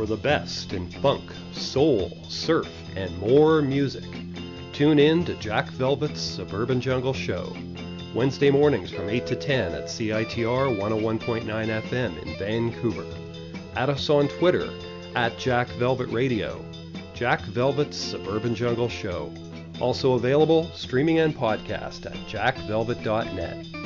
for the best in funk, soul, surf, and more music. Tune in to Jack Velvet's Suburban Jungle Show, Wednesday mornings from 8 to 10 at CITR 101.9 FM in Vancouver. Add us on Twitter at Jack Velvet Radio. Jack Velvet's Suburban Jungle Show. Also available, streaming and podcast at jackvelvet.net.